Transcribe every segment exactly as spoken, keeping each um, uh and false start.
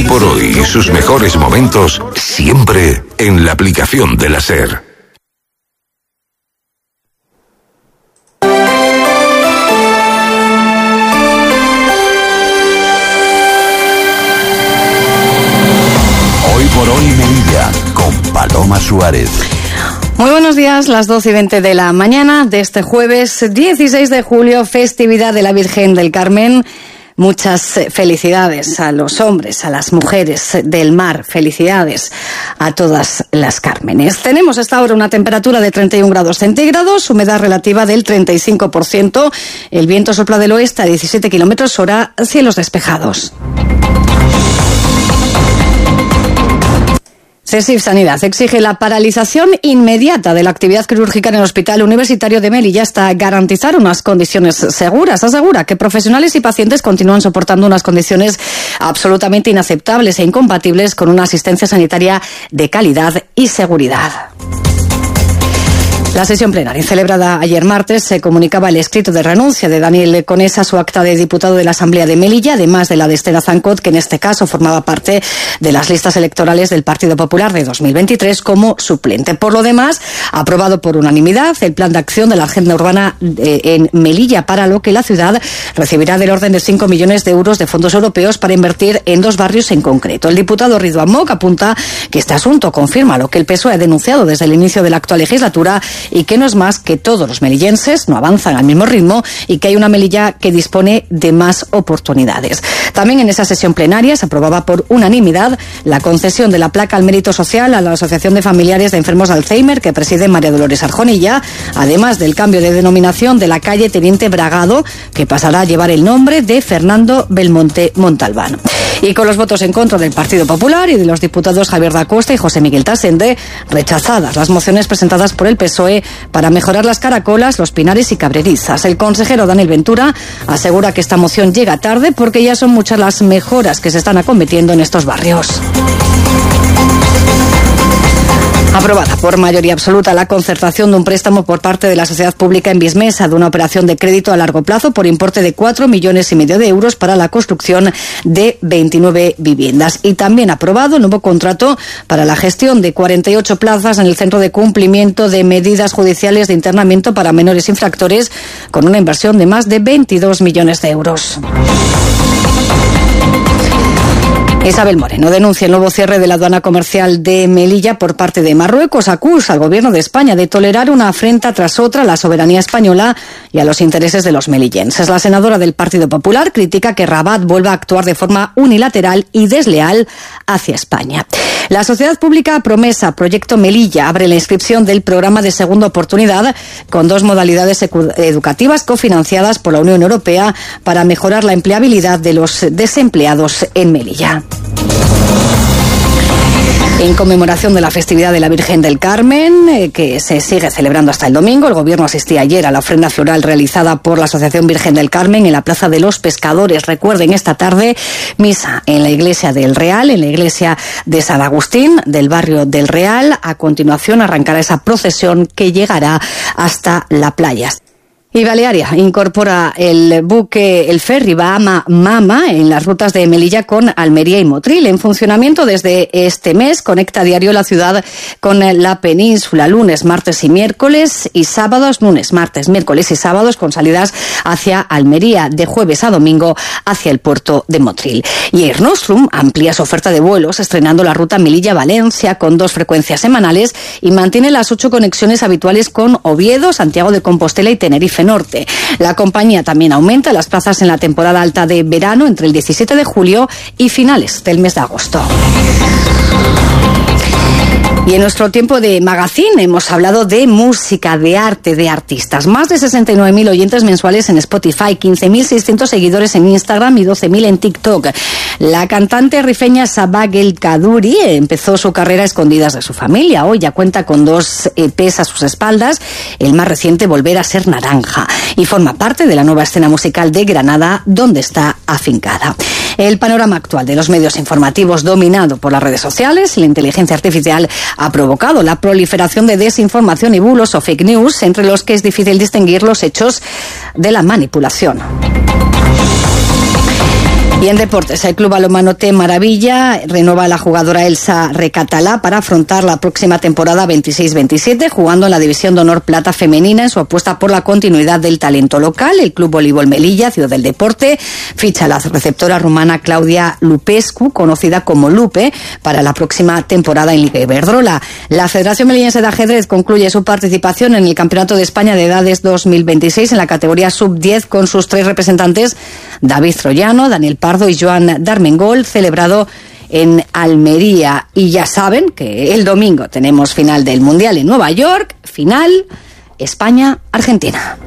Hoy por hoy y sus mejores momentos siempre en la aplicación de la SER. Hoy por hoy Melilla, con Paloma Suárez. Muy buenos días, las doce y veinte de la mañana de este jueves dieciséis de julio, festividad de la Virgen del Carmen. Muchas felicidades a los hombres, a las mujeres del mar. Felicidades a todas las Cármenes. Tenemos hasta ahora una temperatura de treinta y un grados centígrados, humedad relativa del treinta y cinco por ciento. El viento sopla del oeste a diecisiete kilómetros hora, cielos despejados. CESIF Sanidad exige la paralización inmediata de la actividad quirúrgica en el Hospital Universitario de Melilla hasta garantizar unas condiciones seguras. Asegura que profesionales y pacientes continúan soportando unas condiciones absolutamente inaceptables e incompatibles con una asistencia sanitaria de calidad y seguridad. La sesión plenaria celebrada ayer martes se comunicaba el escrito de renuncia de Daniel Conesa a su acta de diputado de la Asamblea de Melilla, además de la de Estela Zancot, que en este caso formaba parte de las listas electorales del Partido Popular de dos mil veintitrés como suplente. Por lo demás, aprobado por unanimidad el plan de acción de la agenda urbana en Melilla, para lo que la ciudad recibirá del orden de cinco millones de euros de fondos europeos para invertir en dos barrios en concreto. El diputado Ridwan Moc apunta que este asunto confirma lo que el P S O E ha denunciado desde el inicio de la actual legislatura, y que no es más que todos los melillenses no avanzan al mismo ritmo y que hay una Melilla que dispone de más oportunidades. También en esa sesión plenaria se aprobaba por unanimidad la concesión de la placa al mérito social a la Asociación de Familiares de Enfermos de Alzheimer que preside María Dolores Arjonilla, además del cambio de denominación de la calle Teniente Bragado, que pasará a llevar el nombre de Fernando Belmonte Montalbán. Y con los votos en contra del Partido Popular y de los diputados Javier da Costa y José Miguel Tasende, rechazadas las mociones presentadas por el P S O E para mejorar las Caracolas, los Pinares y Cabrerizas. El consejero Daniel Ventura asegura que esta moción llega tarde porque ya son muchas las mejoras que se están acometiendo en estos barrios. Aprobada por mayoría absoluta la concertación de un préstamo por parte de la sociedad pública en Vismesa de una operación de crédito a largo plazo por importe de cuatro millones y medio de euros para la construcción de veintinueve viviendas. Y también aprobado el nuevo contrato para la gestión de cuarenta y ocho plazas en el Centro de Cumplimiento de Medidas Judiciales de Internamiento para Menores Infractores, con una inversión de más de veintidós millones de euros. Isabel Moreno denuncia el nuevo cierre de la aduana comercial de Melilla por parte de Marruecos. Acusa al Gobierno de España de tolerar una afrenta tras otra a la soberanía española y a los intereses de los melillenses. La senadora del Partido Popular critica que Rabat vuelva a actuar de forma unilateral y desleal hacia España. La sociedad pública Promesa Proyecto Melilla abre la inscripción del programa de segunda oportunidad con dos modalidades educativas cofinanciadas por la Unión Europea para mejorar la empleabilidad de los desempleados en Melilla. En conmemoración de la festividad de la Virgen del Carmen, eh, que se sigue celebrando hasta el domingo, el Gobierno asistía ayer a la ofrenda floral realizada por la Asociación Virgen del Carmen en la Plaza de los Pescadores. Recuerden, esta tarde, misa en la Iglesia del Real, en la Iglesia de San Agustín, del barrio del Real. A continuación arrancará esa procesión que llegará hasta la playa. Y Balearia incorpora el buque, el ferry Bahama Mama en las rutas de Melilla con Almería y Motril. En funcionamiento desde este mes, conecta a diario la ciudad con la península, lunes, martes y miércoles y sábados, lunes, martes, miércoles y sábados, con salidas hacia Almería, de jueves a domingo hacia el puerto de Motril. Y Air Nostrum amplía su oferta de vuelos, estrenando la ruta Melilla-Valencia con dos frecuencias semanales y mantiene las ocho conexiones habituales con Oviedo, Santiago de Compostela y Tenerife Norte. La compañía también aumenta las plazas en la temporada alta de verano entre el diecisiete de julio y finales del mes de agosto. Y en nuestro tiempo de magazine hemos hablado de música, de arte, de artistas. Más de sesenta y nueve mil oyentes mensuales en Spotify, quince mil seiscientos seguidores en Instagram y doce mil en TikTok. La cantante rifeña Sabah El Kaduri empezó su carrera a escondidas de su familia. Hoy ya cuenta con dos E Pes a sus espaldas, el más reciente Volver a ser naranja, y forma parte de la nueva escena musical de Granada, donde está afincada. El panorama actual de los medios informativos, dominado por las redes sociales y la inteligencia artificial, ha provocado la proliferación de desinformación y bulos o fake news, entre los que es difícil distinguir los hechos de la manipulación. Y en deportes, el Club Balonmano T Maravilla renueva a la jugadora Elsa Recalata para afrontar la próxima temporada veintiséis veintisiete, jugando en la División de Honor Plata Femenina en su apuesta por la continuidad del talento local. El Club Voleibol Melilla, Ciudad del Deporte, ficha a la receptora rumana Claudia Lupescu, conocida como Lupe, para la próxima temporada en Liga Iberdrola. La Federación Melillense de Ajedrez concluye su participación en el Campeonato de España de Edades dos mil veintiséis en la categoría sub diez con sus tres representantes, David Troyano, Daniel Pardo y Joan Darmengol, celebrado en Almería. Y ya saben que el domingo tenemos final del Mundial en Nueva York, final España-Argentina.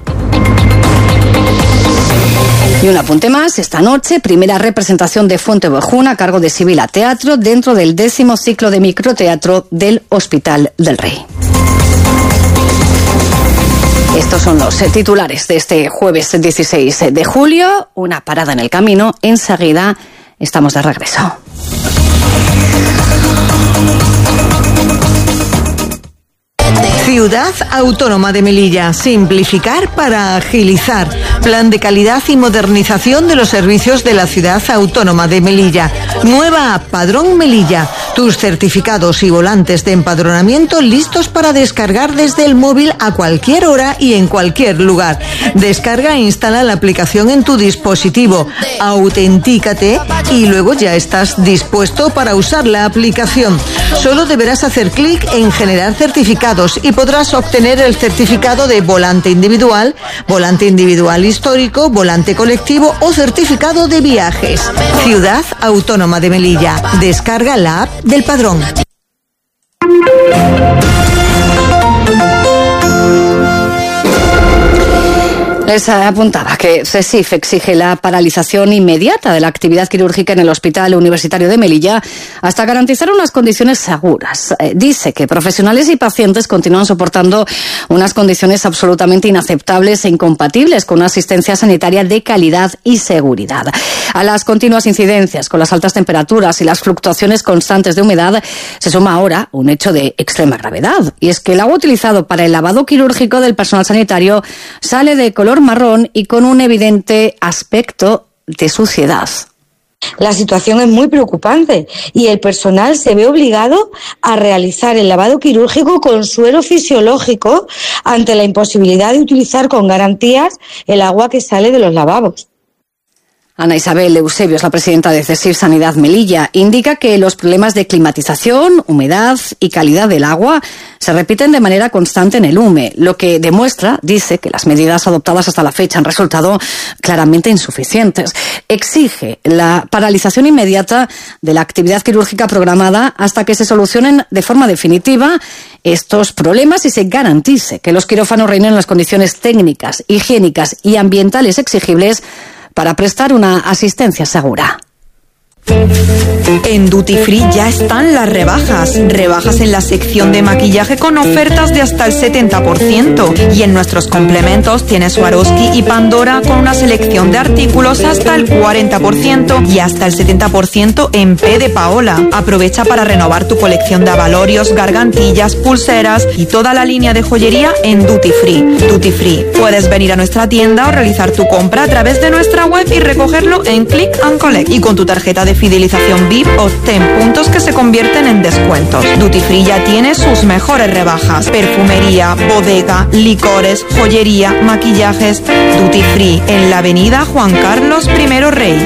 Y un apunte más, esta noche, primera representación de Fuenteovejuna a cargo de Sibila Teatro dentro del décimo ciclo de microteatro del Hospital del Rey. Estos son los titulares de este jueves dieciséis de julio. Una parada en el camino. Enseguida estamos de regreso. Ciudad Autónoma de Melilla. Simplificar para agilizar. Plan de calidad y modernización de los servicios de la Ciudad Autónoma de Melilla. Nueva app Padrón Melilla. Tus certificados y volantes de empadronamiento listos para descargar desde el móvil a cualquier hora y en cualquier lugar. Descarga e instala la aplicación en tu dispositivo. Autentícate y luego ya estás dispuesto para usar la aplicación. Solo deberás hacer clic en generar certificados y podrás obtener el certificado de volante individual, volante individual histórico, volante colectivo o certificado de viajes. Ciudad Autónoma de Melilla. Descarga la app del Padrón. Les apuntaba que CESIF exige la paralización inmediata de la actividad quirúrgica en el Hospital Universitario de Melilla hasta garantizar unas condiciones seguras. Eh, dice que profesionales y pacientes continúan soportando unas condiciones absolutamente inaceptables e incompatibles con una asistencia sanitaria de calidad y seguridad. A las continuas incidencias con las altas temperaturas y las fluctuaciones constantes de humedad se suma ahora un hecho de extrema gravedad, y es que el agua utilizado para el lavado quirúrgico del personal sanitario sale de color marrón y con un evidente aspecto de suciedad. La situación es muy preocupante y el personal se ve obligado a realizar el lavado quirúrgico con suero fisiológico ante la imposibilidad de utilizar con garantías el agua que sale de los lavabos. Ana Isabel Eusebio es la presidenta de CESIF Sanidad Melilla. Indica que los problemas de climatización, humedad y calidad del agua se repiten de manera constante en el U M E, lo que demuestra, dice, que las medidas adoptadas hasta la fecha han resultado claramente insuficientes. Exige la paralización inmediata de la actividad quirúrgica programada hasta que se solucionen de forma definitiva estos problemas y se garantice que los quirófanos reinen en las condiciones técnicas, higiénicas y ambientales exigibles para prestar una asistencia segura. En Duty Free ya están las rebajas. Rebajas en la sección de maquillaje con ofertas de hasta el setenta por ciento. Y en nuestros complementos tienes Swarovski y Pandora con una selección de artículos hasta el cuarenta por ciento y hasta el setenta por ciento en P de Paola. Aprovecha para renovar tu colección de abalorios, gargantillas, pulseras y toda la línea de joyería en Duty Free. Duty Free. Puedes venir a nuestra tienda o realizar tu compra a través de nuestra web y recogerlo en Click and Collect. Y con tu tarjeta de fidelización V I P obtén puntos que se convierten en descuentos. Duty Free ya tiene sus mejores rebajas. Perfumería, bodega, licores, joyería, maquillajes. Duty Free en la avenida Juan Carlos primero Rey.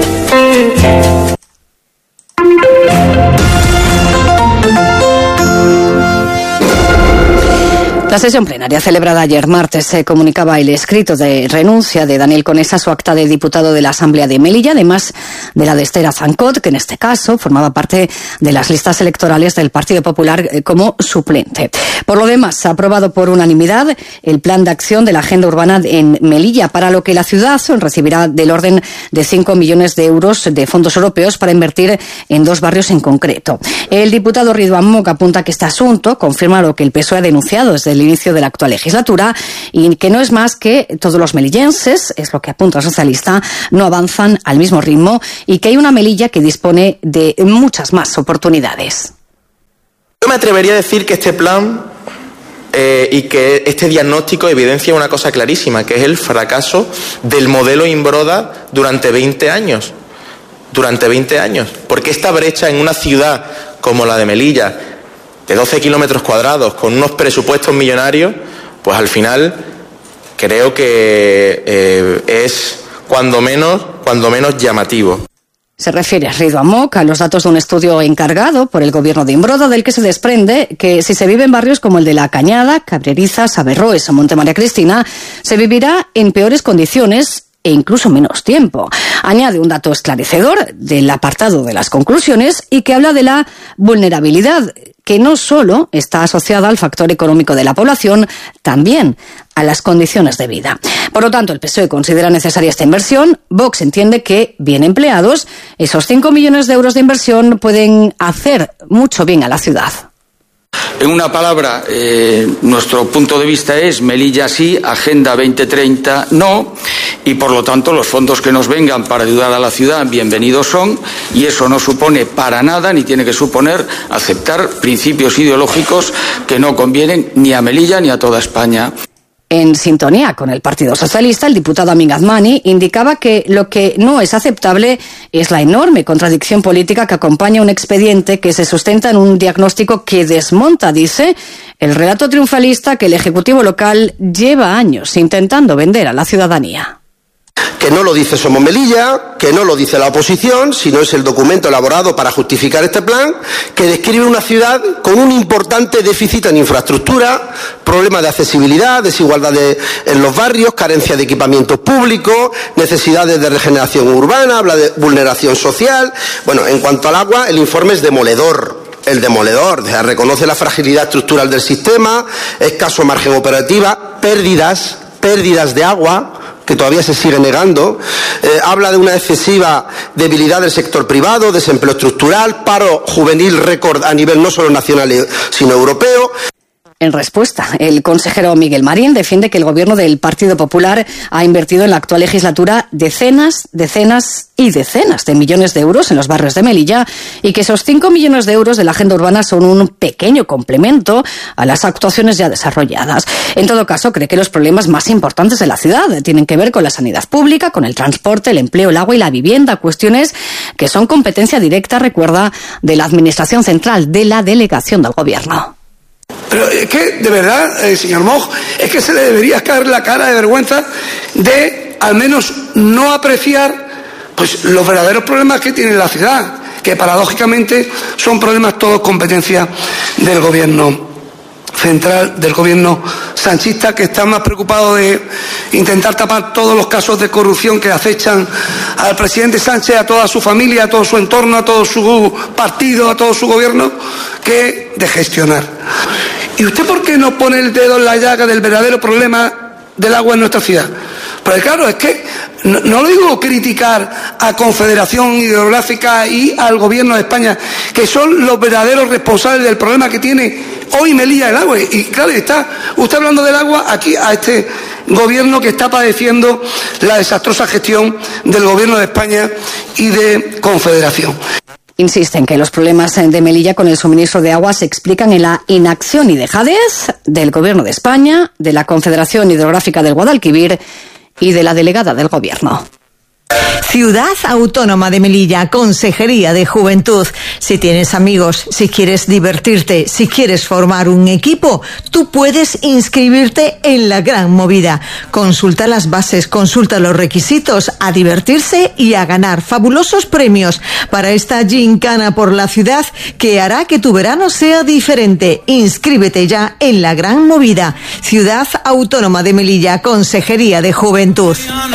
La sesión plenaria celebrada ayer martes se comunicaba el escrito de renuncia de Daniel Conesa a su acta de diputado de la Asamblea de Melilla, además de la de Esther Azancot, que en este caso formaba parte de las listas electorales del Partido Popular como suplente. Por lo demás, se ha aprobado por unanimidad el plan de acción de la agenda urbana en Melilla, para lo que la ciudad recibirá del orden de cinco millones de euros de fondos europeos para invertir en dos barrios en concreto. El diputado Ridwan Moc apunta que este asunto confirma lo que el P S O E ha denunciado desde el inicio de la actual legislatura y que no es más que todos los melillenses, es lo que apunta el socialista, no avanzan al mismo ritmo y que hay una Melilla que dispone de muchas más oportunidades. Yo me atrevería a decir que este plan eh, y que este diagnóstico evidencia una cosa clarísima, que es el fracaso del modelo Imbroda durante veinte años. durante veinte años. Porque esta brecha en una ciudad como la de Melilla, de doce kilómetros cuadrados, con unos presupuestos millonarios, pues al final creo que eh, es cuando menos, cuando menos llamativo. Se refiere Ridwan Mock a los datos de un estudio encargado por el gobierno de Imbroda, del que se desprende que si se vive en barrios como el de La Cañada, Cabreriza, Averroes o Monte María Cristina, se vivirá en peores condiciones e incluso menos tiempo. Añade un dato esclarecedor del apartado de las conclusiones y que habla de la vulnerabilidad, que no solo está asociada al factor económico de la población, también a las condiciones de vida. Por lo tanto, el P S O E considera necesaria esta inversión. Vox entiende que, bien empleados, esos cinco millones de euros de inversión pueden hacer mucho bien a la ciudad. En una palabra, eh, nuestro punto de vista es Melilla sí, Agenda veinte treinta no, y por lo tanto los fondos que nos vengan para ayudar a la ciudad bienvenidos son, y eso no supone para nada ni tiene que suponer aceptar principios ideológicos que no convienen ni a Melilla ni a toda España. En sintonía con el Partido Socialista, el diputado Amin Azmani indicaba que lo que no es aceptable es la enorme contradicción política que acompaña un expediente que se sustenta en un diagnóstico que desmonta, dice, el relato triunfalista que el Ejecutivo local lleva años intentando vender a la ciudadanía. Que no lo dice Somos Melilla, que no lo dice la oposición, sino es el documento elaborado para justificar este plan, que describe una ciudad con un importante déficit en infraestructura, problemas de accesibilidad, desigualdades en los barrios, carencia de equipamientos públicos, necesidades de regeneración urbana, habla de vulneración social. Bueno, en cuanto al agua, el informe es demoledor. El demoledor, o sea, reconoce la fragilidad estructural del sistema, escaso margen operativa, pérdidas, pérdidas de agua, que todavía se sigue negando, eh, habla de una excesiva debilidad del sector privado, desempleo estructural, paro juvenil récord a nivel no solo nacional sino europeo. En respuesta, el consejero Miguel Marín defiende que el gobierno del Partido Popular ha invertido en la actual legislatura decenas, decenas y decenas de millones de euros en los barrios de Melilla y que esos cinco millones de euros de la agenda urbana son un pequeño complemento a las actuaciones ya desarrolladas. En todo caso, cree que los problemas más importantes de la ciudad tienen que ver con la sanidad pública, con el transporte, el empleo, el agua y la vivienda, cuestiones que son competencia directa, recuerda, de la Administración Central, de la delegación del Gobierno. Pero es que, de verdad, eh, señor Moj, es que se le debería caer la cara de vergüenza de, al menos, no apreciar pues los verdaderos problemas que tiene la ciudad, que paradójicamente son problemas todos competencia del gobierno central, del gobierno sanchista, que está más preocupado de intentar tapar todos los casos de corrupción que acechan al presidente Sánchez, a toda su familia, a todo su entorno, a todo su partido, a todo su gobierno, que de gestionar. ¿Y usted por qué no pone el dedo en la llaga del verdadero problema del agua en nuestra ciudad? Porque claro, es que no, no lo digo criticar a Confederación Hidrográfica y al Gobierno de España, que son los verdaderos responsables del problema que tiene hoy Melilla el agua. Y claro, está usted hablando del agua aquí a este gobierno que está padeciendo la desastrosa gestión del Gobierno de España y de Confederación. Insisten que los problemas de Melilla con el suministro de agua se explican en la inacción y dejadez del Gobierno de España, de la Confederación Hidrográfica del Guadalquivir y de la delegada del Gobierno. Ciudad Autónoma de Melilla, Consejería de Juventud. Si tienes amigos, si quieres divertirte, si quieres formar un equipo, tú puedes inscribirte en la gran movida. Consulta las bases, consulta los requisitos, a divertirse y a ganar fabulosos premios para esta gincana por la ciudad que hará que tu verano sea diferente. Inscríbete ya en la gran movida. Ciudad Autónoma de Melilla, Consejería de Juventud.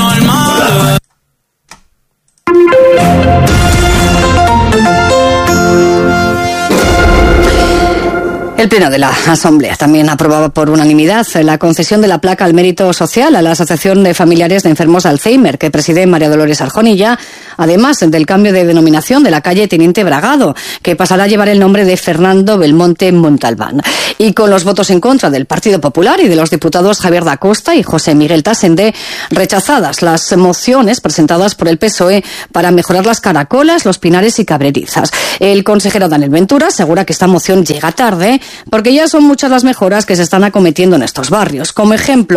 El Pleno de la Asamblea también aprobaba por unanimidad la concesión de la placa al mérito social a la Asociación de Familiares de Enfermos de Alzheimer, que preside María Dolores Arjonilla, además del cambio de denominación de la calle Teniente Bragado, que pasará a llevar el nombre de Fernando Belmonte Montalbán. Y con los votos en contra del Partido Popular y de los diputados Javier da Costa y José Miguel Tasende, rechazadas las mociones presentadas por el P S O E para mejorar las Caracolas, los Pinares y Cabrerizas. El consejero Daniel Ventura asegura que esta moción llega tarde porque ya son muchas las mejoras que se están acometiendo en estos barrios. Como ejemplo,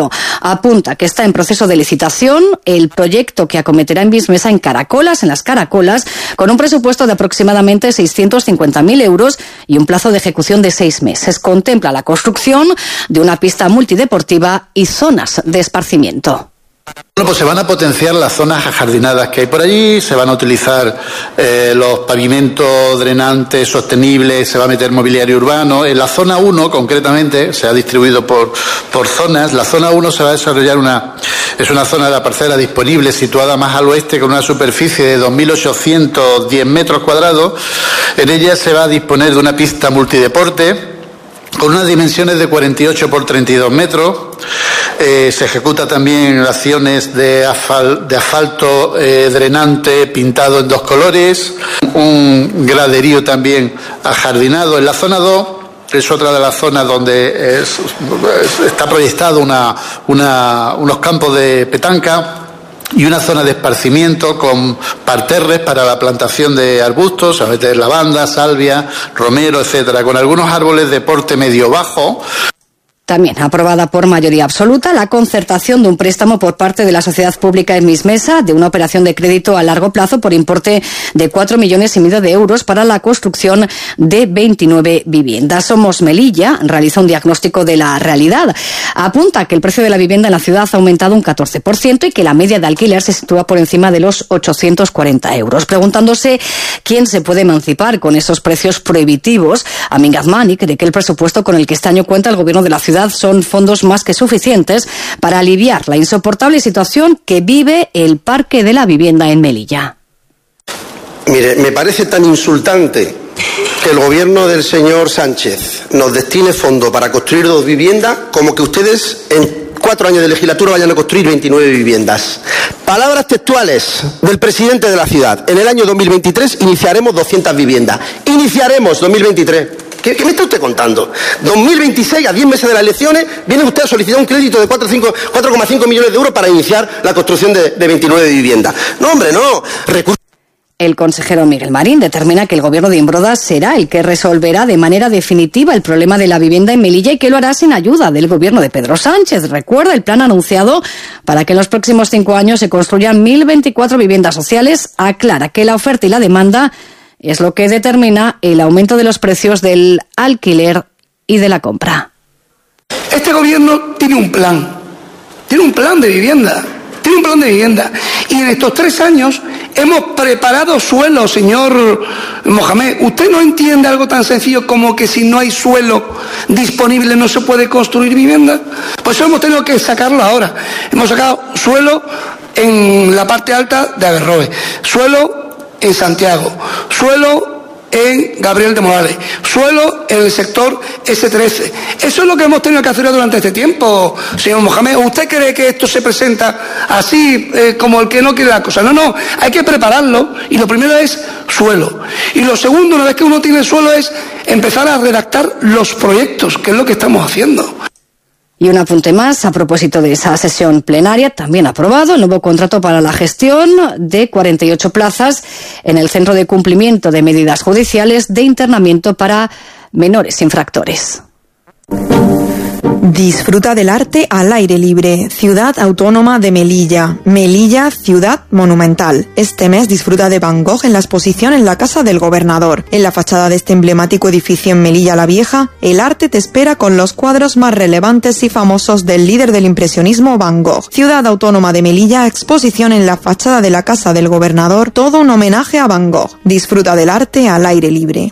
apunta que está en proceso de licitación el proyecto que acometerá en Vismesa en Caracolas, en las Caracolas, con un presupuesto de aproximadamente seiscientos cincuenta mil euros y un plazo de ejecución de seis meses. Contempla la construcción de una pista multideportiva y zonas de esparcimiento. Bueno, pues se van a potenciar las zonas ajardinadas que hay por allí, se van a utilizar eh, los pavimentos drenantes sostenibles, se va a meter mobiliario urbano. En la zona uno, concretamente, se ha distribuido por, por zonas. La zona uno se va a desarrollar una, es una zona de la parcela disponible situada más al oeste con una superficie de dos mil ochocientos diez metros cuadrados. En ella se va a disponer de una pista multideporte con unas dimensiones de cuarenta y ocho por treinta y dos metros. Eh, se ejecuta también acciones de, asfal, de asfalto eh, drenante pintado en dos colores, un graderío también ajardinado. En la zona dos es otra de las zonas donde es, está proyectado una, una, unos campos de petanca y una zona de esparcimiento con parterres para la plantación de arbustos, a meter lavanda, salvia, romero, etcétera, con algunos árboles de porte medio-bajo. También aprobada por mayoría absoluta la concertación de un préstamo por parte de la sociedad pública en Vismesa de una operación de crédito a largo plazo por importe de cuatro millones y medio de euros para la construcción de veintinueve viviendas. Somos Melilla realiza un diagnóstico de la realidad. Apunta que el precio de la vivienda en la ciudad ha aumentado un catorce por ciento y que la media de alquiler se sitúa por encima de los ochocientos cuarenta euros. Preguntándose quién se puede emancipar con esos precios prohibitivos, Amin Gazmani cree que el presupuesto con el que este año cuenta el gobierno de la ciudad son fondos más que suficientes para aliviar la insoportable situación que vive el parque de la vivienda en Melilla. Mire, me parece tan insultante que el gobierno del señor Sánchez nos destine fondos para construir dos viviendas como que ustedes en cuatro años de legislatura vayan a construir veintinueve viviendas. Palabras textuales del presidente de la ciudad. En el año dos mil veintitrés iniciaremos doscientas viviendas. Iniciaremos dos mil veintitrés. ¿Qué, ¿Qué me está usted contando? dos mil veintiséis, a diez meses de las elecciones, viene usted a solicitar un crédito de cuatro coma cinco millones de euros para iniciar la construcción de, de veintinueve viviendas. No, hombre, no. Recursos. El consejero Miguel Marín determina que el gobierno de Imbroda será el que resolverá de manera definitiva el problema de la vivienda en Melilla y que lo hará sin ayuda del gobierno de Pedro Sánchez. Recuerda el plan anunciado para que en los próximos cinco años se construyan mil veinticuatro viviendas sociales. Aclara que la oferta y la demanda es lo que determina el aumento de los precios del alquiler y de la compra. Este gobierno tiene un plan, tiene un plan de vivienda, tiene un plan de vivienda. Y en estos tres años hemos preparado suelo, señor Mohamed. ¿Usted no entiende algo tan sencillo como que si no hay suelo disponible no se puede construir vivienda? Pues eso hemos tenido que sacarlo ahora. Hemos sacado suelo en la parte alta de Averroes, suelo en Santiago, suelo en Gabriel de Morales, suelo en el sector ese trece. Eso es lo que hemos tenido que hacer durante este tiempo, señor Mohamed. ¿Usted cree que esto se presenta así, eh, como el que no quiere la cosa? No, no, hay que prepararlo y lo primero es suelo. Y lo segundo, una vez que uno tiene suelo, es empezar a redactar los proyectos, que es lo que estamos haciendo. Y un apunte más a propósito de esa sesión plenaria, también aprobado el nuevo contrato para la gestión de cuarenta y ocho plazas en el Centro de Cumplimiento de Medidas Judiciales de Internamiento para Menores Infractores. Disfruta del arte al aire libre. Ciudad Autónoma de Melilla. Melilla, ciudad monumental. Este mes disfruta de Van Gogh en la exposición en la Casa del Gobernador. En la fachada de este emblemático edificio en Melilla la Vieja, el arte te espera con los cuadros más relevantes y famosos del líder del impresionismo, Van Gogh. Ciudad Autónoma de Melilla, exposición en la fachada de la Casa del Gobernador, todo un homenaje a Van Gogh. Disfruta del arte al aire libre.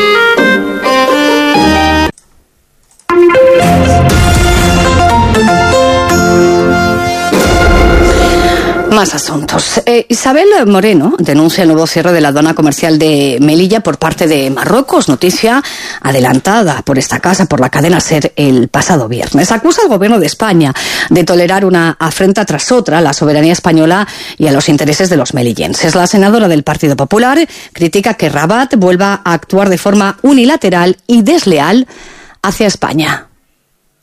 Más asuntos. Eh, Isabel Moreno denuncia el nuevo cierre de la aduana comercial de Melilla por parte de Marruecos, noticia adelantada por esta casa, por la cadena SER, el pasado viernes. Acusa al gobierno de España de tolerar una afrenta tras otra a la soberanía española y a los intereses de los melillenses. La senadora del Partido Popular critica que Rabat vuelva a actuar de forma unilateral y desleal hacia España.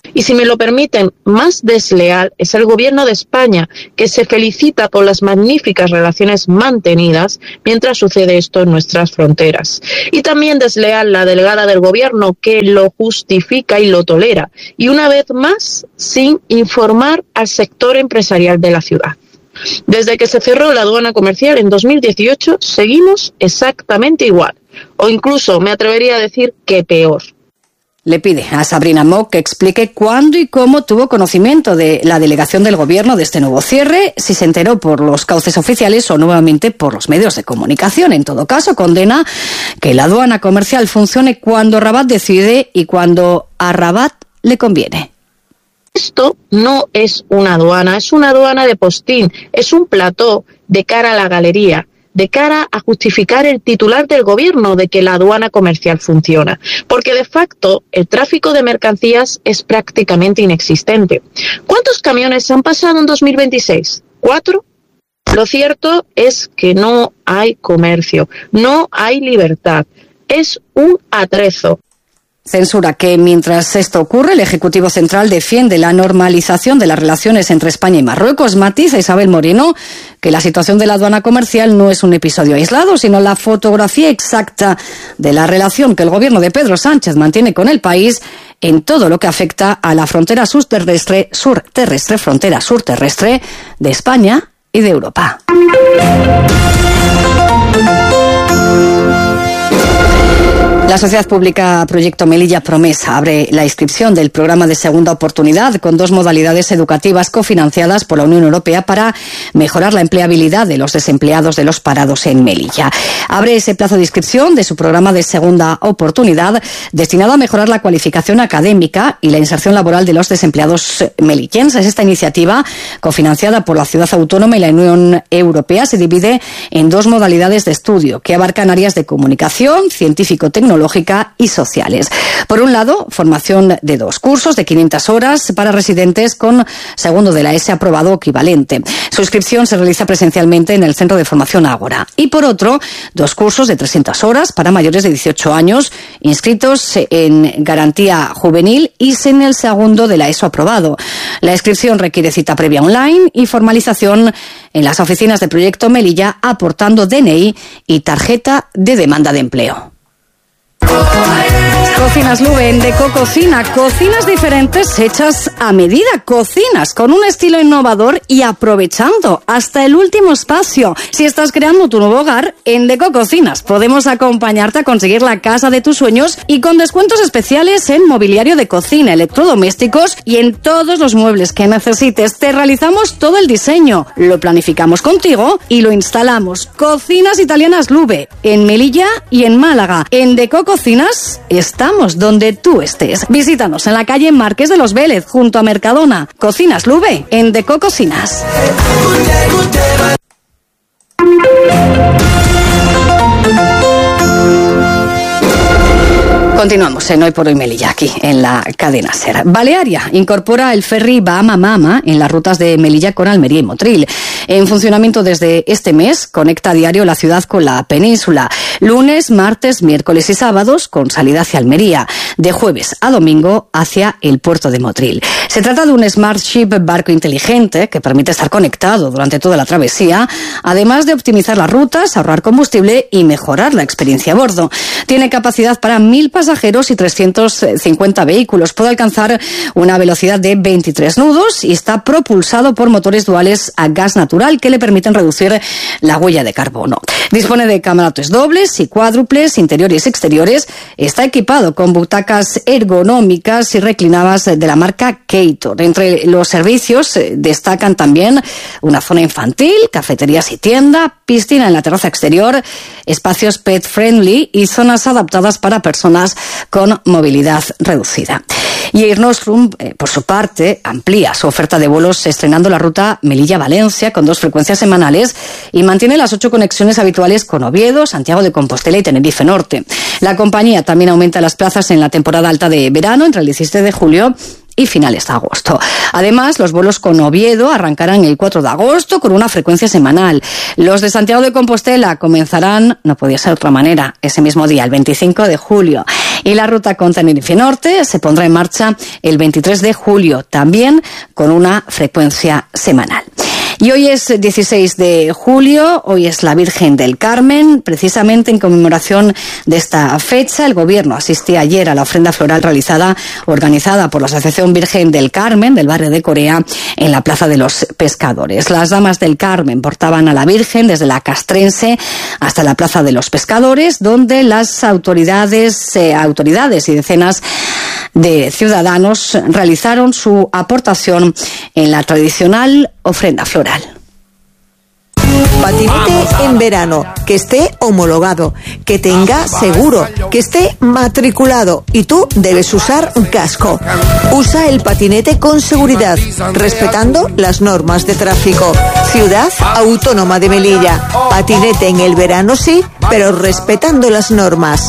Y si me lo permiten, más desleal es el gobierno de España, que se felicita por las magníficas relaciones mantenidas mientras sucede esto en nuestras fronteras. Y también desleal la delegada del gobierno, que lo justifica y lo tolera, y una vez más sin informar al sector empresarial de la ciudad. Desde que se cerró la aduana comercial en dos mil dieciocho, seguimos exactamente igual, o incluso me atrevería a decir que peor. Le pide a Sabrina Mock que explique cuándo y cómo tuvo conocimiento de la delegación del gobierno de este nuevo cierre, si se enteró por los cauces oficiales o nuevamente por los medios de comunicación. En todo caso, condena que la aduana comercial funcione cuando Rabat decide y cuando a Rabat le conviene. Esto no es una aduana, es una aduana de postín, es un plató de cara a la galería, de cara a justificar el titular del gobierno de que la aduana comercial funciona, porque de facto el tráfico de mercancías es prácticamente inexistente. ¿Cuántos camiones han pasado en dos mil veintiséis? ¿Cuatro? Lo cierto es que no hay comercio, no hay libertad, es un atrezo. Censura que mientras esto ocurre, el Ejecutivo Central defiende la normalización de las relaciones entre España y Marruecos. Matiza Isabel Moreno que la situación de la aduana comercial no es un episodio aislado, sino la fotografía exacta de la relación que el gobierno de Pedro Sánchez mantiene con el país en todo lo que afecta a la frontera surterrestre, surterrestre, frontera surterrestre de España y de Europa. La Sociedad Pública Proyecto Melilla Promesa abre la inscripción del programa de segunda oportunidad con dos modalidades educativas cofinanciadas por la Unión Europea para mejorar la empleabilidad de los desempleados de los parados en Melilla. Abre ese plazo de inscripción de su programa de segunda oportunidad destinado a mejorar la cualificación académica y la inserción laboral de los desempleados melillenses. Esta iniciativa, cofinanciada por la Ciudad Autónoma y la Unión Europea, se divide en dos modalidades de estudio que abarcan áreas de comunicación, científico-tecnológica y sociales. Por un lado, formación de dos cursos de quinientas horas para residentes con segundo de la E S E aprobado o equivalente. Su inscripción se realiza presencialmente en el Centro de Formación Ágora. Y por otro, dos cursos de trescientas horas para mayores de dieciocho años inscritos en garantía juvenil y sin el segundo de la E S O aprobado. La inscripción requiere cita previa online y formalización en las oficinas de Proyecto Melilla aportando D N I y tarjeta de demanda de empleo. Cocinas Lube en Deco Cocina, cocinas diferentes hechas a medida, cocinas con un estilo innovador y aprovechando hasta el último espacio. Si estás creando tu nuevo hogar, en Deco Cocinas podemos acompañarte a conseguir la casa de tus sueños y con descuentos especiales en mobiliario de cocina, electrodomésticos y en todos los muebles que necesites. Te realizamos todo el diseño, lo planificamos contigo y lo instalamos. Cocinas Italianas Lube en Melilla y en Málaga. En Deco Cocinas estamos donde tú estés. Visítanos en la calle Marqués de los Vélez, junto a Mercadona. Cocinas Lube, en Deco Cocinas. Continuamos en Hoy por Hoy Melilla, aquí en la cadena SER. Balearia incorpora el ferry Bahama Mama en las rutas de Melilla con Almería y Motril. En funcionamiento desde este mes, conecta a diario la ciudad con la península. Lunes, martes, miércoles y sábados con salida hacia Almería. De jueves a domingo hacia el puerto de Motril. Se trata de un Smart Ship barco inteligente que permite estar conectado durante toda la travesía, además de optimizar las rutas, ahorrar combustible y mejorar la experiencia a bordo. Tiene capacidad para mil pasajeros y trescientos cincuenta vehículos. Puede alcanzar una velocidad de veintitrés nudos y está propulsado por motores duales a gas natural que le permiten reducir la huella de carbono. Dispone de camarotes dobles y cuádruples, interiores y exteriores. Está equipado con butacas ergonómicas y reclinadas de la marca Keitor. Entre los servicios destacan también una zona infantil, cafeterías y tienda, piscina en la terraza exterior, espacios pet friendly y zonas adaptadas para personas con movilidad reducida. Y Air Nostrum, eh, por su parte, amplía su oferta de vuelos estrenando la ruta Melilla-Valencia con dos frecuencias semanales y mantiene las ocho conexiones habituales con Oviedo, Santiago de Compostela y Tenerife Norte. La compañía también aumenta las plazas en la temporada alta de verano entre el diecisiete de julio y finales de agosto. Además, los vuelos con Oviedo arrancarán el cuatro de agosto con una frecuencia semanal. Los de Santiago de Compostela comenzarán, no podía ser de otra manera, ese mismo día, el veinticinco de julio. Y la ruta con Tenerife Norte se pondrá en marcha el veintitrés de julio, también con una frecuencia semanal. Y hoy es dieciséis de julio, hoy es la Virgen del Carmen. Precisamente en conmemoración de esta fecha, el Gobierno asistía ayer a la ofrenda floral realizada, organizada por la Asociación Virgen del Carmen del barrio de Corea, en la Plaza de los Pescadores. Las damas del Carmen portaban a la Virgen desde la Castrense hasta la Plaza de los Pescadores, donde las autoridades, eh, autoridades y decenas de ciudadanos realizaron su aportación en la tradicional ofrenda floral. Patinete en verano, que esté homologado, que tenga seguro, que esté matriculado y tú debes usar un casco. Usa el patinete con seguridad, respetando las normas de tráfico. Ciudad Autónoma de Melilla. Patinete en el verano sí, pero respetando las normas.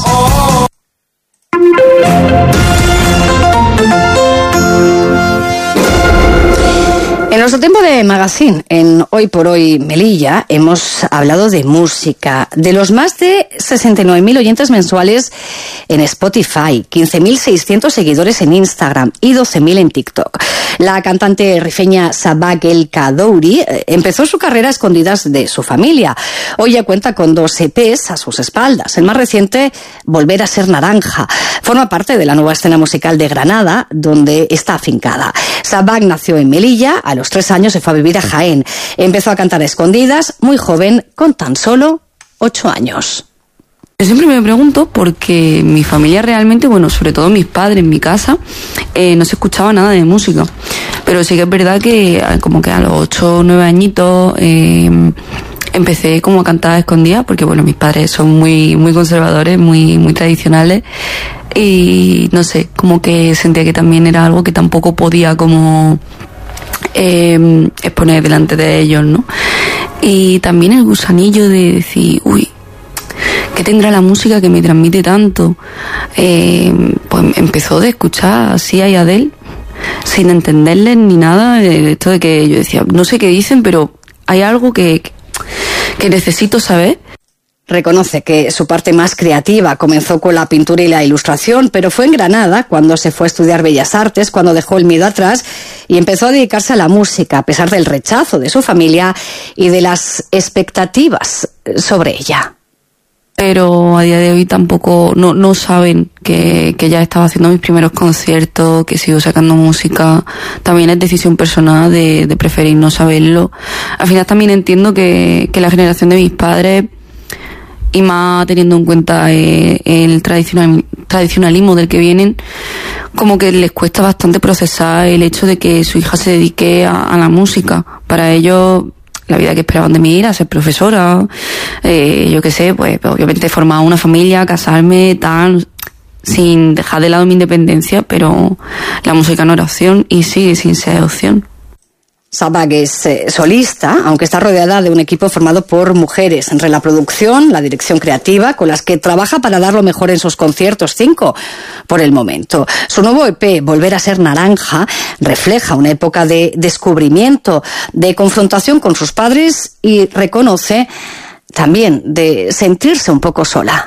En nuestro tiempo de magazine, en Hoy por Hoy Melilla, hemos hablado de música, de los más de sesenta y nueve mil oyentes mensuales en Spotify, quince mil seiscientos seguidores en Instagram y doce mil en TikTok. La cantante rifeña Sabag El Kadouri empezó su carrera a escondidas de su familia. Hoy ya cuenta con dos E Pes a sus espaldas. El más reciente, Volver a ser naranja, forma parte de la nueva escena musical de Granada, donde está afincada. Sabag nació en Melilla, a los tres años se fue a vivir a Jaén. Empezó a cantar a escondidas, muy joven, con tan solo ocho años. Yo siempre me pregunto porque mi familia realmente, bueno, sobre todo mis padres en mi casa, eh, no se escuchaba nada de música. Pero sí que es verdad que como que a los ocho o nueve añitos eh, empecé como a cantar a escondidas, porque bueno, mis padres son muy, muy conservadores, muy, muy tradicionales. Y no sé, como que sentía que también era algo que tampoco podía como eh, exponer delante de ellos, ¿no? Y también el gusanillo de decir, uy, ¿qué tendrá la música que me transmite tanto? Eh, pues empezó de escuchar así a Adele, sin entenderles ni nada, de esto de que yo decía, no sé qué dicen, pero hay algo que, que necesito saber. Reconoce que su parte más creativa comenzó con la pintura y la ilustración, pero fue en Granada cuando se fue a estudiar Bellas Artes, cuando dejó el miedo atrás y empezó a dedicarse a la música, a pesar del rechazo de su familia y de las expectativas sobre ella. Pero a día de hoy tampoco, no, no saben que, que ya estaba haciendo mis primeros conciertos, que sigo sacando música. También es decisión personal de, de preferir no saberlo. Al final también entiendo que, que la generación de mis padres, y más teniendo en cuenta eh, el tradicional, tradicionalismo del que vienen, como que les cuesta bastante procesar el hecho de que su hija se dedique a, a la música. Para ellos, la vida que esperaban de mí era ser profesora, eh, yo qué sé, pues obviamente formar una familia, casarme, tal, sin dejar de lado mi independencia, pero la música no era opción y sigue sin ser opción. Sabag es eh, solista, aunque está rodeada de un equipo formado por mujeres entre la producción, la dirección creativa, con las que trabaja para dar lo mejor en sus conciertos, cinco por el momento. Su nuevo E Pe, Volver a ser naranja, refleja una época de descubrimiento, de confrontación con sus padres y reconoce también de sentirse un poco sola.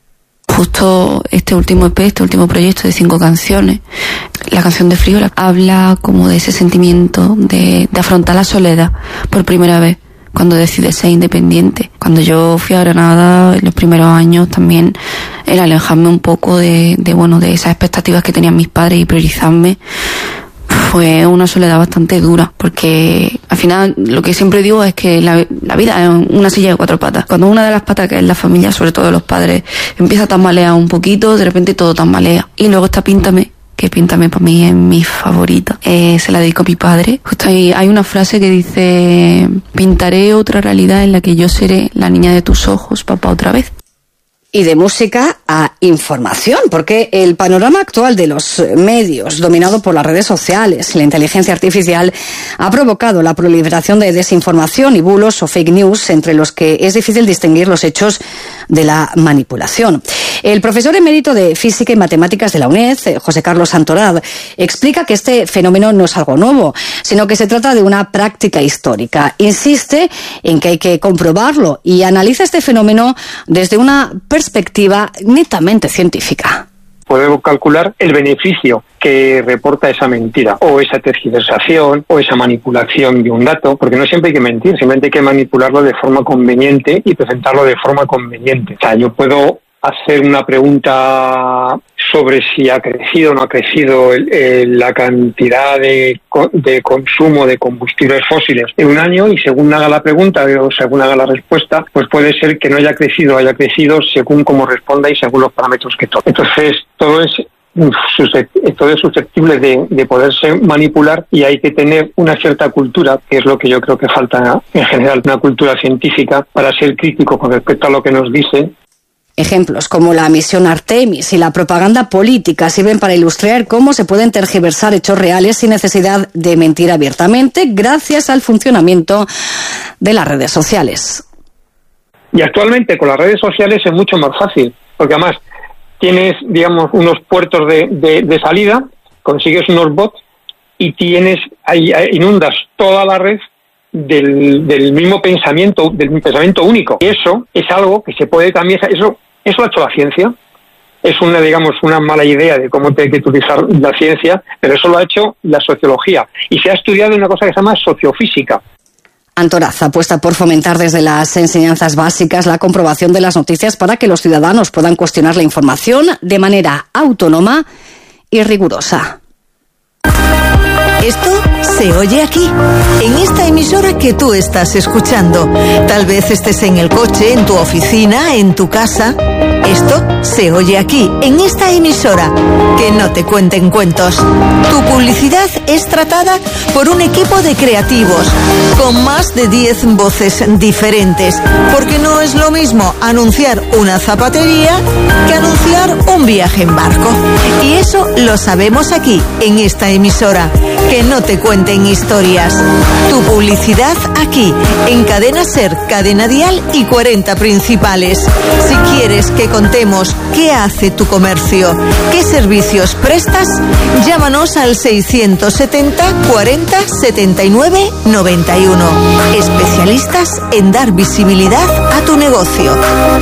Justo este último E Pe, este último proyecto de cinco canciones, la canción de Frío habla como de ese sentimiento de, de afrontar la soledad por primera vez, cuando decides ser independiente. Cuando yo fui a Granada en los primeros años también, el alejarme un poco de, de bueno, de esas expectativas que tenían mis padres y priorizarme, fue una soledad bastante dura, porque al final lo que siempre digo es que la, la vida es una silla de cuatro patas. Cuando una de las patas, que es la familia, sobre todo los padres, empieza a tambalear un poquito, de repente todo tambalea. Y luego está Píntame, que Píntame para mí es mi favorita. Eh, se la dedico a mi padre. Justo ahí hay una frase que dice: pintaré otra realidad en la que yo seré la niña de tus ojos, papá, otra vez. Y de música a información, porque el panorama actual de los medios, dominado por las redes sociales y la inteligencia artificial, ha provocado la proliferación de desinformación y bulos o fake news, entre los que es difícil distinguir los hechos de la manipulación. El profesor emérito de Física y Matemáticas de la UNED, José Carlos Santorad, explica que este fenómeno no es algo nuevo, sino que se trata de una práctica histórica. Insiste en que hay que comprobarlo y analiza este fenómeno desde una perspectiva netamente científica. puedo calcular el beneficio que reporta esa mentira, o esa tergiversación, o esa manipulación de un dato, porque no siempre hay que mentir, simplemente hay que manipularlo de forma conveniente y presentarlo de forma conveniente. O sea, yo puedo hacer una pregunta sobre si ha crecido o no ha crecido el, el, la cantidad de, de consumo de combustibles fósiles en un año, y según haga la pregunta o según haga la respuesta, pues puede ser que no haya crecido o haya crecido según cómo responda y según los parámetros que toque. Entonces, todo es todo es susceptible de, de poderse manipular, y hay que tener una cierta cultura, que es lo que yo creo que falta en general, una cultura científica para ser crítico con respecto a lo que nos dicen. Ejemplos como la misión Artemis y la propaganda política sirven para ilustrar cómo se pueden tergiversar hechos reales sin necesidad de mentir abiertamente, gracias al funcionamiento de las redes sociales. Y actualmente con las redes sociales es mucho más fácil, porque además tienes, digamos, unos puertos de, de, de salida, consigues unos bots y tienes ahí inundas toda la red del, del mismo pensamiento, del pensamiento único. Y eso es algo que se puede también, eso, eso lo ha hecho la ciencia. Es una, digamos, una mala idea de cómo hay que utilizar la ciencia, pero eso lo ha hecho la sociología. Y se ha estudiado una cosa que se llama sociofísica. Antoraz apuesta por fomentar desde las enseñanzas básicas la comprobación de las noticias para que los ciudadanos puedan cuestionar la información de manera autónoma y rigurosa. Esto se oye aquí, en esta emisora que tú estás escuchando. Tal vez estés en el coche, en tu oficina, en tu casa. Esto se oye aquí, en esta emisora. Que no te cuenten cuentos. Tu publicidad es tratada por un equipo de creativos, con más de diez voces diferentes. Porque no es lo mismo anunciar una zapatería que anunciar un viaje en barco. Y eso lo sabemos aquí, en esta emisora. Que no te cuenten historias. Tu publicidad aquí, en Cadena Ser, Cadena Dial y cuarenta principales. Si quieres que contemos qué hace tu comercio, qué servicios prestas, llámanos al seiscientos setenta cuarenta setenta y nueve noventa y uno. Especialistas en dar visibilidad a tu negocio.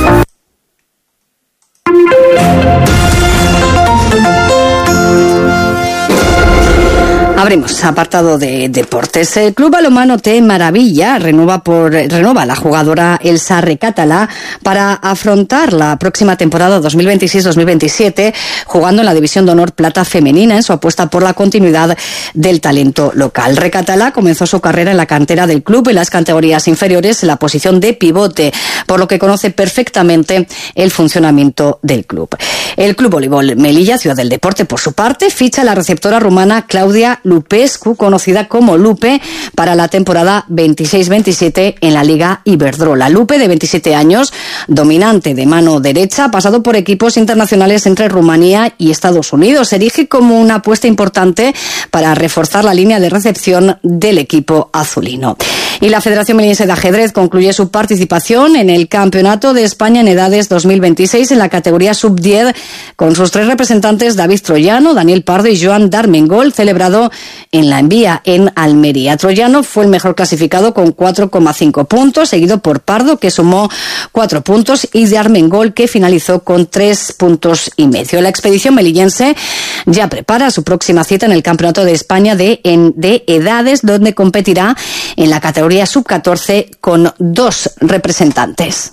Abrimos apartado de deportes. El Club Balonmano T Maravilla renueva por renueva a la jugadora Elsa Recátala para afrontar la próxima temporada dos mil veintiséis dos mil veintisiete jugando en la División de Honor Plata Femenina en su apuesta por la continuidad del talento local. Recátala comenzó su carrera en la cantera del club en las categorías inferiores en la posición de pivote, por lo que conoce perfectamente el funcionamiento del club. El Club Voleibol Melilla, Ciudad del Deporte, por su parte, ficha a la receptora rumana Claudia Lupescu, conocida como Lupe, para la temporada veintiséis veintisiete en la Liga Iberdrola. Lupe, de veintisiete años, dominante de mano derecha, ha pasado por equipos internacionales entre Rumanía y Estados Unidos. Se erige como una apuesta importante para reforzar la línea de recepción del equipo azulino. Y la Federación Melillense de Ajedrez concluye su participación en el Campeonato de España en Edades dos mil veintiséis en la categoría sub diez, con sus tres representantes, David Troyano, Daniel Pardo y Joan D'Armengol, celebrado en La Envía, en Almería. Troyano fue el mejor clasificado con cuatro coma cinco puntos, seguido por Pardo, que sumó cuatro puntos, y D'Armengol, que finalizó con tres puntos y medio. La expedición melillense ya prepara su próxima cita en el Campeonato de España de, en, de Edades, donde competirá en la categoría sub catorce con dos representantes.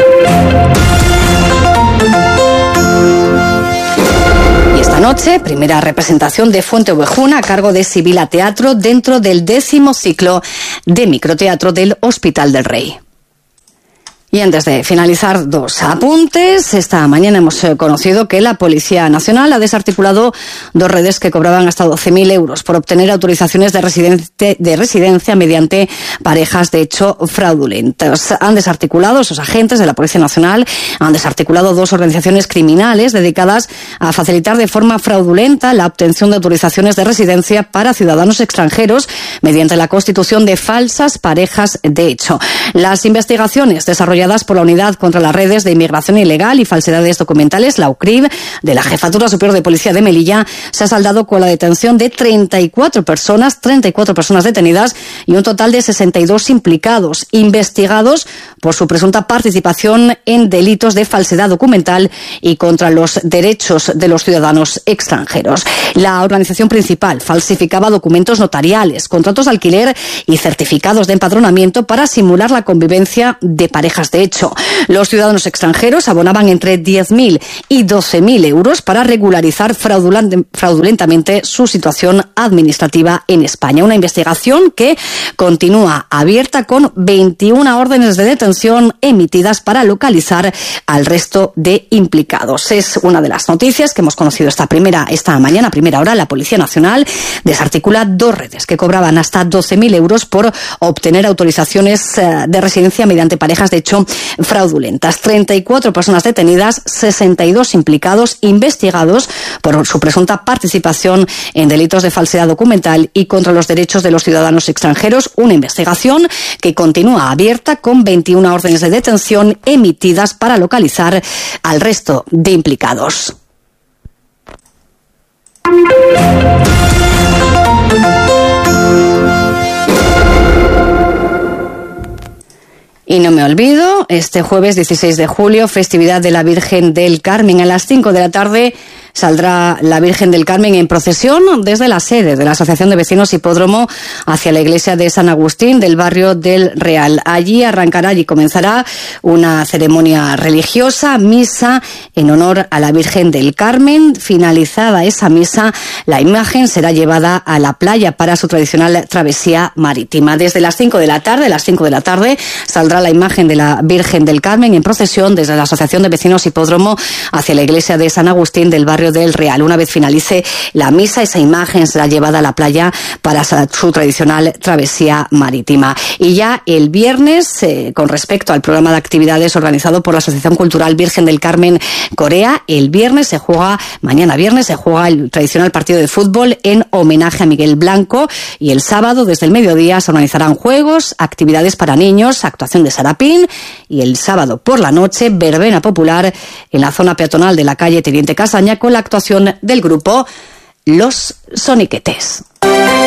Y esta noche, primera representación de Fuente Ovejuna a cargo de Sibila Teatro dentro del décimo ciclo de microteatro del Hospital del Rey. Y antes de finalizar, dos apuntes. Esta mañana hemos conocido que la Policía Nacional ha desarticulado dos redes que cobraban hasta doce mil euros por obtener autorizaciones de, residente, de residencia mediante parejas de hecho fraudulentas. Han desarticulado, esos agentes de la Policía Nacional, han desarticulado dos organizaciones criminales dedicadas a facilitar de forma fraudulenta la obtención de autorizaciones de residencia para ciudadanos extranjeros mediante la constitución de falsas parejas de hecho. Las investigaciones desarrolladas desarrolladas por la Unidad contra las Redes de Inmigración Ilegal y Falsedades Documentales, la U C R I B, de la Jefatura Superior de Policía de Melilla, se ha saldado con la detención de treinta y cuatro personas, treinta y cuatro personas detenidas y un total de sesenta y dos implicados, investigados por su presunta participación en delitos de falsedad documental y contra los derechos de los ciudadanos extranjeros. La organización principal falsificaba documentos notariales, contratos de alquiler y certificados de empadronamiento para simular la convivencia de parejas de hecho. Los ciudadanos extranjeros abonaban entre diez mil y doce mil euros para regularizar fraudulentamente su situación administrativa en España. Una investigación que continúa abierta con veintiuna órdenes de detención emitidas para localizar al resto de implicados. Es una de las noticias que hemos conocido esta primera esta mañana, a primera hora. La Policía Nacional desarticula dos redes que cobraban hasta doce mil euros por obtener autorizaciones de residencia mediante parejas de hecho fraudulentas. treinta y cuatro personas detenidas, sesenta y dos implicados investigados por su presunta participación en delitos de falsedad documental y contra los derechos de los ciudadanos extranjeros. Una investigación que continúa abierta con veintiuna órdenes de detención emitidas para localizar al resto de implicados. Y no me olvido, este jueves dieciséis de julio, festividad de la Virgen del Carmen. A las cinco de la tarde saldrá la Virgen del Carmen en procesión desde la sede de la Asociación de Vecinos Hipódromo hacia la iglesia de San Agustín del barrio del Real. Allí arrancará y comenzará una ceremonia religiosa, misa en honor a la Virgen del Carmen. Finalizada esa misa, la imagen será llevada a la playa para su tradicional travesía marítima. Desde las cinco de la tarde, a las cinco de la tarde, saldrá la imagen de la Virgen del Carmen en procesión desde la Asociación de Vecinos Hipódromo hacia la iglesia de San Agustín del barrio del Real. Una vez finalice la misa, esa imagen será llevada a la playa para su tradicional travesía marítima. Y ya el viernes, eh, con respecto al programa de actividades organizado por la Asociación Cultural Virgen del Carmen Corea, el viernes se juega, mañana viernes se juega el tradicional partido de fútbol en homenaje a Miguel Blanco, y el sábado desde el mediodía se organizarán juegos, actividades para niños, actuación de Sarapín, y el sábado por la noche verbena popular en la zona peatonal de la calle Teniente Casaña con la actuación del grupo Los Soniquetes.